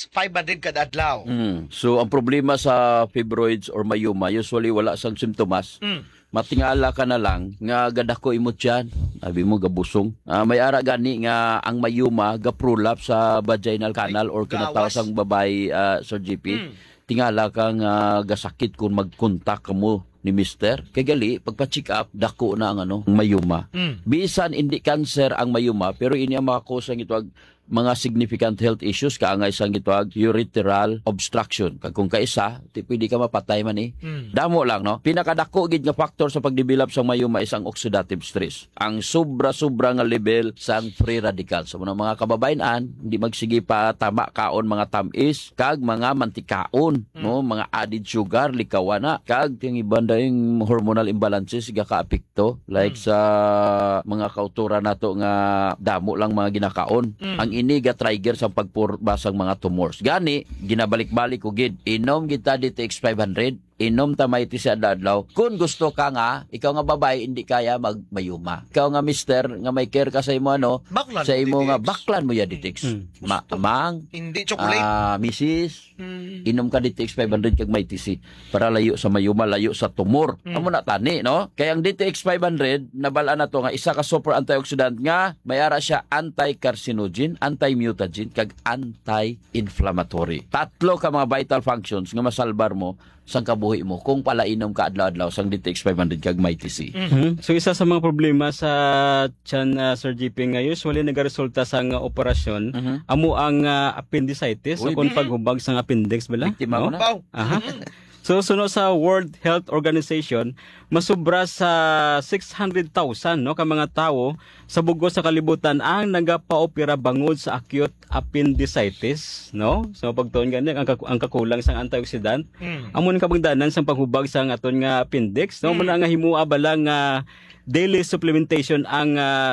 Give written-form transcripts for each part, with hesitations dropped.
DTX 500 kada adlaw. So ang problema sa fibroids or mayuma, usually wala sang simptomas. Matingala ka na lang nga gadako imot yan. Sabi mo gabusong. May ara gani nga ang mayuma gaprulap sa vaginal canal or kinatawag sang babae, Sir GP. Tingala ka nga gasakit kung mag-contact ka mo ni Mister. Kay gali, pagpa-check up, dako na ang mayuma. Bisan hindi cancer ang mayuma, pero ini ang mga kusang ito mga significant health issues kaangay sang gitwag urethral obstruction. Kung kaisa, pwede ka mapatay man Damo lang, no? Pinakadako gid nga factor sa pagdevelop sa mayuma is ang oxidative stress. Ang sobra-sobra nga level sang free radicals. So, mga kababayan, hindi magsige pa tama kaon mga tamis, kag mga mantikaon, no? Mga added sugar, likawana, kag ting ibanda yung hormonal imbalances ga kaapekto like sa mga kautura nato nga damo lang mga ginakaon. Ang ini ga trigger sa pagpurbasang mga tumors. Gani, ginabalik-balik ko gid. Inom kita DTX 500, inom ta may tisi adlaw. Kung gusto ka nga, ikaw nga babae hindi kaya magmayuma. Ikaw nga mister nga may care ka sa imo baklan sa imo DTX. nga baklan mo ya DTX. Amang Hindi chocolate. Mrs. Inom ka DTX 500 kag may tisi para layo sa mayuma, layo sa tumor. Amo na tani, no? Kaya ang DTX 500 nabala na to nga isa ka super antioxidant nga may ara siya anti-carcinogen, anti-mutagen kag anti-inflammatory. Tatlo ka mga vital functions nga masalbar mo sang kabuhi mo kung palainom ka adlaw-adlaw sang DTX 500 kag may TC. So isa sa mga problema sa tiyan, Sir GP nga usually nagaresulta sa operasyon amo ang appendicitis o kung paghubag sang appendix bala. Biktima mo na. Wow. Aha. So sunod sa World Health Organization, masubra sa 600,000 no ka mga tawo sa bugos sa kalibutan ang nagapaopera bangod sa acute appendicitis, no? So pagtuon gani ang kakulang sang antioxidant, amo ni kabangdanan sang paghubag sang aton nga appendix, no? Muna nga himua bala nga daily supplementation ang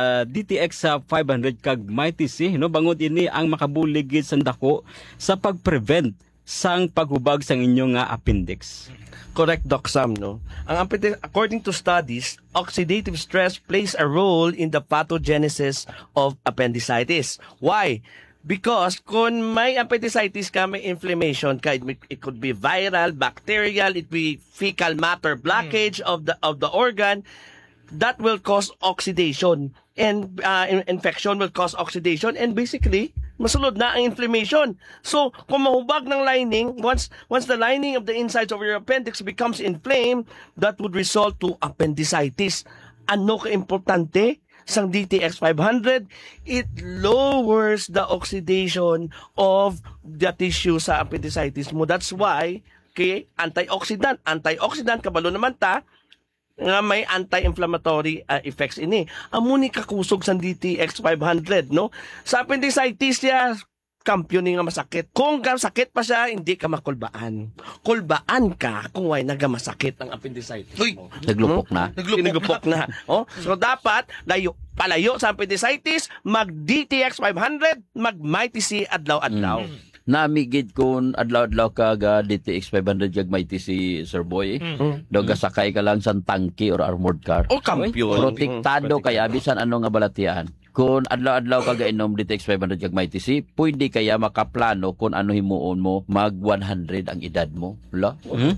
DTX 500 kag MyTC, no? Bangod ini ang makabuligid sang dako sa pag-prevent sang paghubag sang inyong appendix. Correct, Doc Sam, no? According to studies, oxidative stress plays a role in the pathogenesis of appendicitis. Why? Because kung may appendicitis ka, may inflammation ka, it could be viral, bacterial, it be fecal matter blockage of the organ, that will cause oxidation. And infection will cause oxidation, and basically masulod na ang inflammation. So, kung mahubag ng lining, once the lining of the insides of your appendix becomes inflamed, that would result to appendicitis. Ano ka-importante sang DTX 500? It lowers the oxidation of the tissue sa appendicitis mo. That's why, okay, antioxidant kabalo naman ta, nga may anti-inflammatory effects ini. Amo ni kakusog sa DTX 500, no? Sa appendicitis niya, kampiyon nga masakit. Kung sakit pa siya, hindi ka makulbaan. Kulbaan ka kung way nagamasakit ang appendicitis mo. Naglupok na. Naglupok na. Oh, so dapat palayo sa appendicitis, mag DTX 500, mag MyTC adlaw-adlaw. Namigid kun adlaw-adlaw ka ga DTX 500 kag may TC, Sir Boy. Daw gasakay ka lang sa tangke or armored car. O kampiyon. Protektado kaya bisan ano nga balatian. Kung adlaw-adlaw ka gainom DTX 500 kag may TC, pwede kaya makaplano kung ano himuon mo mag 100 ang edad mo. Wala?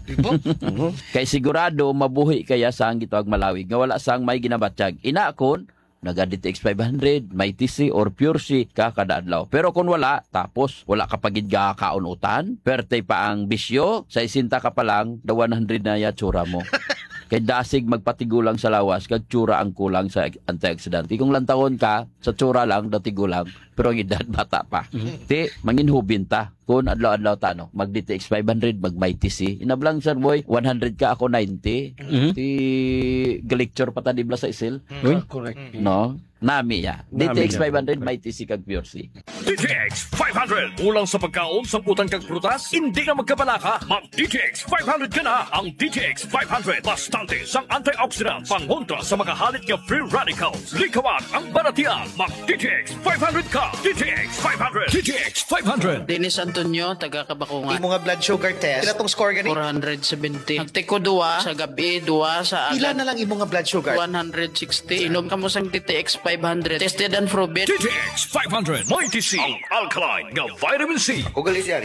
Kay sigurado mabuhi kaya sa ang gitawag malawig nga wala sang may ginabatyag. Ina kun naga DTX 500, may TC or Pure C ka kada adlaw. Pero kung wala, tapos wala ka pagid kaunutan, perte pa ang bisyo, sa isinta ka pa lang, the 100 na ya tsura mo. Kay dasig magpatigulang sa lawas, kag tsura ang kulang sa antioxidant. Kung lantawon ka, sa tsura lang, datigulang, pero ang edad bata pa. Ti, manginhubin ta. Kung adlaw-adlaw ta, no? Mag DTX 500, mag MyTC. Inablang, Sir Boy, 100 ka, ako 90. Ti, galecture pa ta dibla sa isil. Correct. No? Nami ya. DTX 500, MyTC kag Pure C. DTX 500. Kulang sa pagkaon, samputan kag prutas, hindi na magkabalaka. Mag DTX 500 ka na. Ang DTX 500. Bastante sang antioxidant. Pangontra sa mga halit nga free radicals. Likawat ang baratian. Mag DTX 500 ka. DTX 500. DTX 500. Dennis Antonio, taga Kabakungan. Imo nga blood sugar test. Pila tong score gani? 470. Nagtiko duwa sa gabi, duwa sa Pila agad. na lang imo nga blood sugar? 160. Inom ka mo sang DTX 500. Tested and proven. DTX 500. MyTC. Ang alkaline nga vitamin C. Ugalis yan.